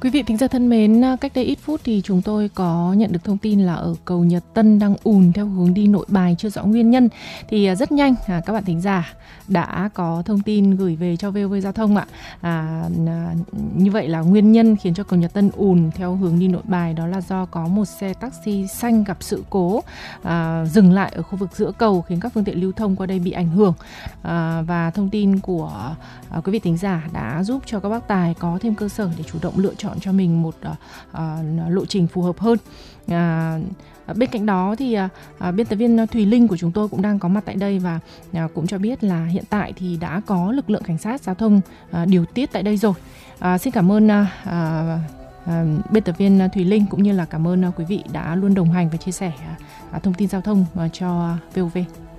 Quý vị thính giả thân mến, cách đây ít phút thì chúng tôi có nhận được thông tin là ở cầu Nhật Tân đang ùn theo hướng đi Nội Bài chưa rõ nguyên nhân. Thì rất nhanh các bạn thính giả đã có thông tin gửi về cho VOV Giao thông ạ. Như vậy là nguyên nhân khiến cho cầu Nhật Tân ùn theo hướng đi Nội Bài đó là do có một xe taxi xanh gặp sự cố dừng lại ở khu vực giữa cầu, khiến các phương tiện lưu thông qua đây bị ảnh hưởng. Và thông tin của quý vị thính giả đã giúp cho các bác tài có thêm cơ sở để chủ động lựa chọn cho mình một lộ trình phù hợp hơn. Bên cạnh đó thì biên tập viên Thùy Linh của chúng tôi cũng đang có mặt tại đây và cũng cho biết là hiện tại thì đã có lực lượng cảnh sát giao thông điều tiết tại đây rồi. Xin cảm ơn biên tập viên Thùy Linh cũng như là cảm ơn quý vị đã luôn đồng hành và chia sẻ thông tin giao thông cho VOV.